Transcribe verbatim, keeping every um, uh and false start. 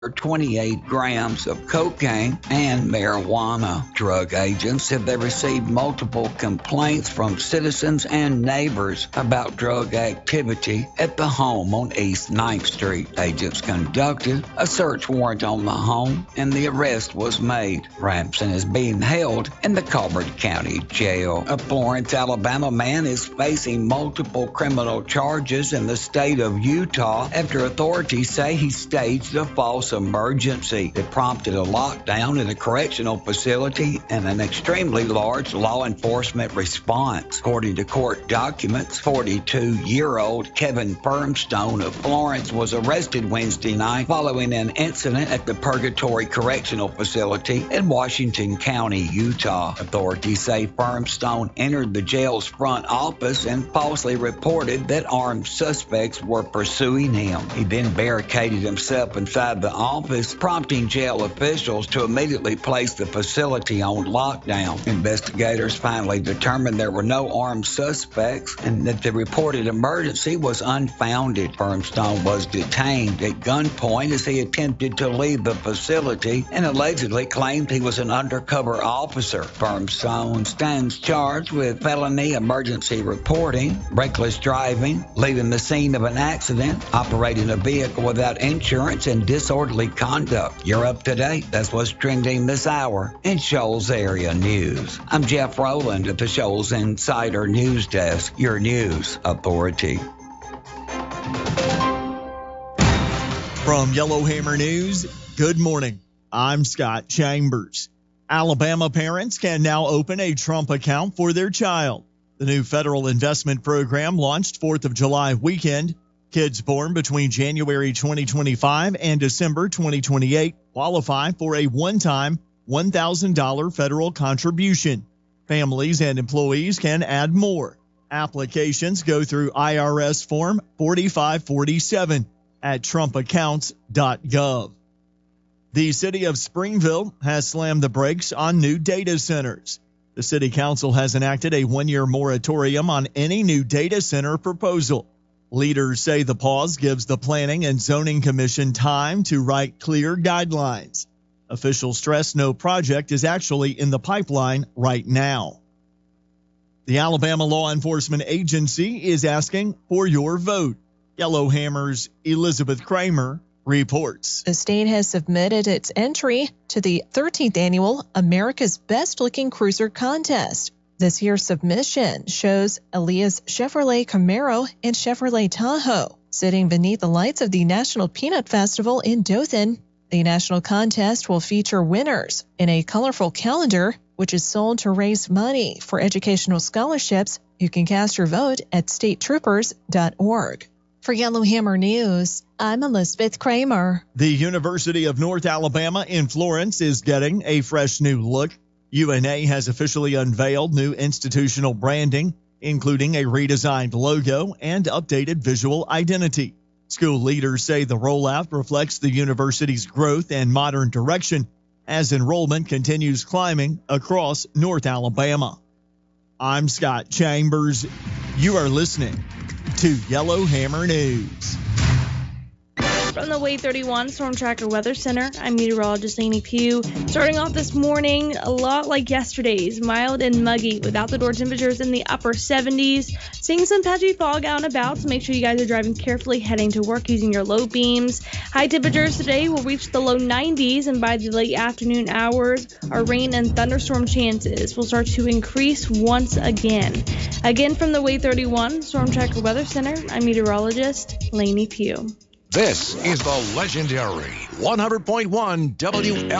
twenty-eight grams of cocaine and marijuana. Drug agents said they received multiple complaints from citizens and neighbors about drug activity at the home on East ninth Street. Agents conducted a search warrant on the home and the arrest was made. Ramson is being held in the Colbert County Jail. A Florence, Alabama man is facing multiple criminal charges in the state of Utah after authorities say he staged a false emergency that prompted a lockdown in a correctional facility and an extremely large law enforcement response. According to court documents, forty-two-year-old Kevin Firmstone of Florence was arrested Wednesday night following an incident at the Purgatory Correctional Facility in Washington County, Utah. Authorities say Firmstone entered the jail's front office and falsely reported that armed suspects were pursuing him. He then barricaded himself inside the office, prompting jail officials to immediately place the facility on lockdown. Investigators finally determined there were no armed suspects and that the reported emergency was unfounded. Firmstone was detained at gunpoint as he attempted to leave the facility and allegedly claimed he was an undercover officer. Firmstone stands charged with felony emergency reporting, reckless driving, leaving the scene of an accident, operating a vehicle without insurance, and disorderly conduct. You're up to date. That's what's trending this hour in Shoals Area News. I'm Jeff Rowland at the Shoals Insider News Desk, your news authority. From Yellowhammer News, good morning. I'm Scott Chambers. Alabama parents can now open a Trump account for their child. The new federal investment program launched fourth of July weekend. Kids born between January twenty twenty-five and December twenty twenty-eight qualify for a one-time one thousand dollars federal contribution. Families and employees can add more. Applications go through I R S Form forty-five forty-seven at trump accounts dot gov. The city of Springville has slammed the brakes on new data centers. The city council has enacted a one-year moratorium on any new data center proposal. Leaders say the pause gives the Planning and Zoning Commission time to write clear guidelines. Officials stress no project is actually in the pipeline right now. The Alabama Law Enforcement Agency is asking for your vote. Yellowhammer's Elizabeth Kramer reports. The state has submitted its entry to the thirteenth annual America's Best Looking Cruiser contest. This year's submission shows Elias Chevrolet Camaro and Chevrolet Tahoe sitting beneath the lights of the National Peanut Festival in Dothan. The national contest will feature winners in a colorful calendar, which is sold to raise money for educational scholarships. You can cast your vote at state troopers dot org. For Yellowhammer News, I'm Elizabeth Kramer. The University of North Alabama in Florence is getting a fresh new look. U N A has officially unveiled new institutional branding, including a redesigned logo and updated visual identity. School leaders say the rollout reflects the university's growth and modern direction as enrollment continues climbing across North Alabama. I'm Scott Chambers. You are listening to Yellowhammer News. From the Wave thirty-one Storm Tracker Weather Center, I'm meteorologist Lainey Pugh. Starting off this morning, a lot like yesterday's, mild and muggy with out-the-door temperatures in the upper seventies. Seeing some patchy fog out and about, so make sure you guys are driving carefully heading to work using your low beams. High temperatures today will reach the low nineties, and by the late afternoon hours, our rain and thunderstorm chances will start to increase once again. Again, from the Wave thirty-one Storm Tracker Weather Center, I'm meteorologist Lainey Pugh. This is the legendary one hundred point one W L.